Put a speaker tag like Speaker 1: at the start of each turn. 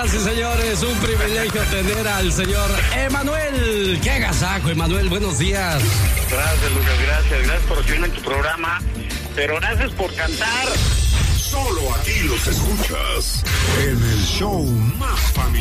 Speaker 1: Señoras y señores, un privilegio tener al señor Emanuel. ¡Qué agasajo, Emanuel! Buenos días.
Speaker 2: Gracias, Lucas, gracias por recibirme en tu programa, pero gracias por cantar.
Speaker 3: Solo aquí los escuchas en el show más familiar.